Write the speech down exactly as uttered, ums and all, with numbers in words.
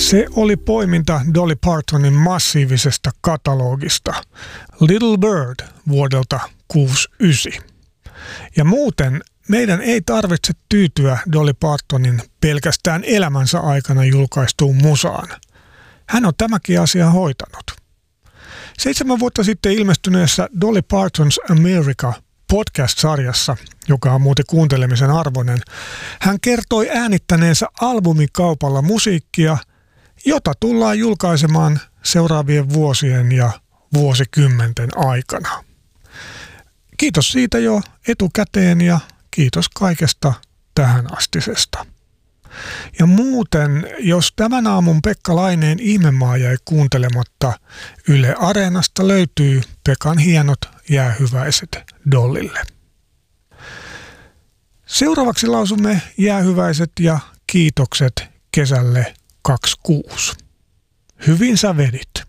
Se oli poiminta Dolly Partonin massiivisesta katalogista Little Bird vuodelta kuusikymmentäyhdeksän. Ja muuten meidän ei tarvitse tyytyä Dolly Partonin pelkästään elämänsä aikana julkaistuun musaan. Hän on tämäkin asia hoitanut. Seitsemän vuotta sitten ilmestyneessä Dolly Parton's America podcast-sarjassa, joka on muuten kuuntelemisen arvoinen, hän kertoi äänittäneensä albumikaupalla musiikkia, jota tullaan julkaisemaan seuraavien vuosien ja vuosikymmenten aikana. Kiitos siitä jo etukäteen ja kiitos kaikesta tähän astisesta. Ja muuten, jos tämän aamun Pekka Laineen Ihmemaa jäi kuuntelematta, Yle Areenasta löytyy Pekan hienot jäähyväiset Dollylle. Seuraavaksi lausumme jäähyväiset ja kiitokset kesälle kaksikymmentäkuusi. Hyvin sä vedit.